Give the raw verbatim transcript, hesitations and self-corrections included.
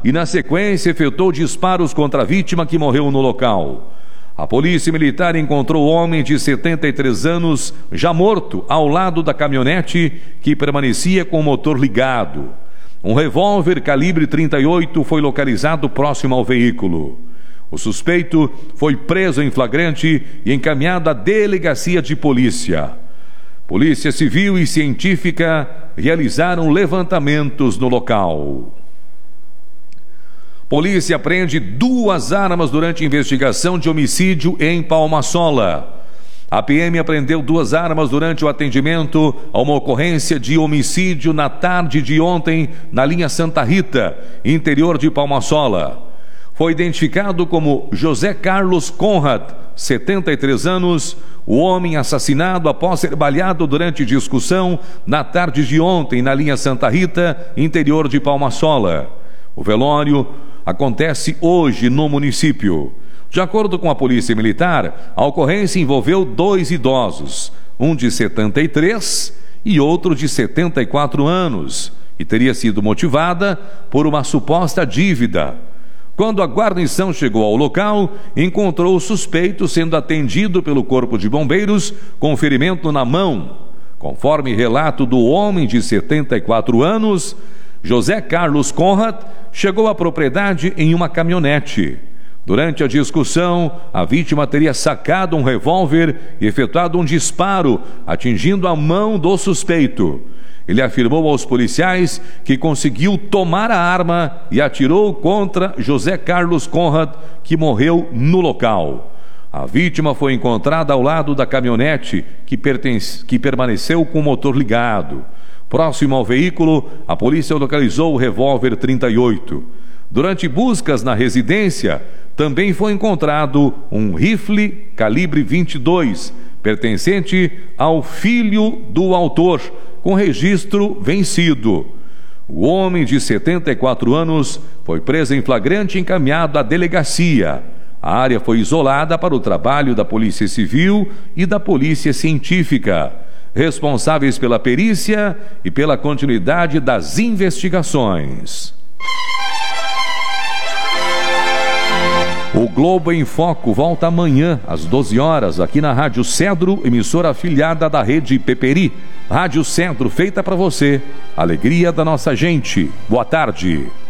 e, na sequência, efetuou disparos contra a vítima, que morreu no local. A polícia militar encontrou o homem de setenta e três anos, já morto, ao lado da caminhonete, que permanecia com o motor ligado. Um revólver calibre trinta e oito foi localizado próximo ao veículo. O suspeito foi preso em flagrante e encaminhado à delegacia de polícia. Polícia Civil e Científica realizaram levantamentos no local. Polícia apreende duas armas durante investigação de homicídio em Palma-Sola. A P M apreendeu duas armas durante o atendimento a uma ocorrência de homicídio na tarde de ontem na linha Santa Rita, interior de Palma-Sola. Foi identificado como José Carlos Conrad, setenta e três anos, o homem assassinado após ser baleado durante discussão na tarde de ontem na linha Santa Rita, interior de Palma-Sola. O velório acontece hoje no município. De acordo com a Polícia Militar, a ocorrência envolveu dois idosos, um de setenta e três e outro de setenta e quatro anos, e teria sido motivada por uma suposta dívida. Quando a guarnição chegou ao local, encontrou o suspeito sendo atendido pelo Corpo de Bombeiros com ferimento na mão. Conforme relato do homem de setenta e quatro anos, José Carlos Conrad chegou à propriedade em uma caminhonete. Durante a discussão, a vítima teria sacado um revólver e efetuado um disparo, atingindo a mão do suspeito. Ele afirmou aos policiais que conseguiu tomar a arma e atirou contra José Carlos Conrad, que morreu no local. A vítima foi encontrada ao lado da caminhonete, que, pertence, que permaneceu com o motor ligado. Próximo ao veículo, a polícia localizou o revólver trinta e oito. Durante buscas na residência, também foi encontrado um rifle calibre vinte e dois, pertencente ao filho do autor, com registro vencido. O homem de setenta e quatro anos foi preso em flagrante e encaminhado à delegacia. A área foi isolada para o trabalho da Polícia Civil e da Polícia Científica, responsáveis pela perícia e pela continuidade das investigações. O Globo em Foco volta amanhã, às doze horas, aqui na Rádio Cedro, emissora afiliada da Rede Peperi. Rádio Cedro, feita para você. Alegria da nossa gente. Boa tarde.